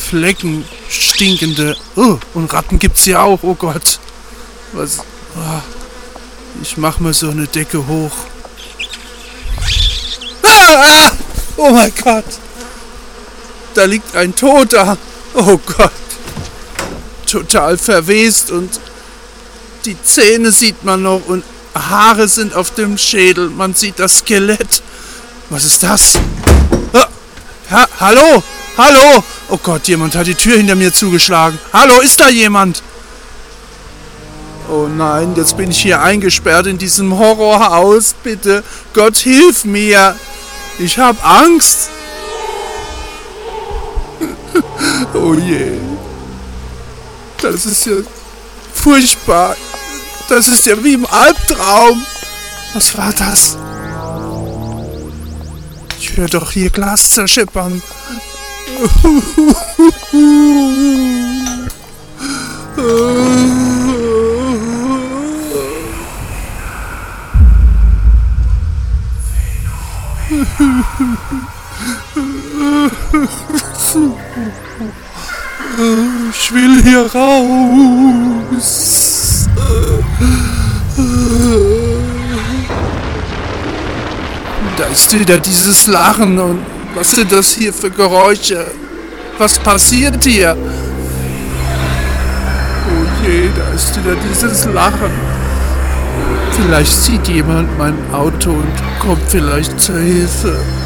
Flecken, stinkende. Oh, und Ratten gibt's ja auch, oh Gott. Was? Oh, ich mach mal so eine Decke hoch. Ah! Oh mein Gott. Da liegt ein Toter. Oh Gott. Total verwest und die Zähne sieht man noch und Haare sind auf dem Schädel. Man sieht das Skelett. Was ist das? Hallo? Hallo? Oh Gott, jemand hat die Tür hinter mir zugeschlagen. Hallo, ist da jemand? Oh nein, jetzt bin ich hier eingesperrt in diesem Horrorhaus. Bitte, Gott, hilf mir. Ich hab Angst. Oh je. Das ist ja furchtbar. Das ist ja wie im Albtraum. Was war das? Ich höre doch hier Glas zerschippern. Ich will hier raus. Da ist wieder dieses Lachen und was sind das hier für Geräusche? Was passiert hier? Oh je, da ist wieder dieses Lachen. Vielleicht sieht jemand mein Auto und kommt vielleicht zur Hilfe.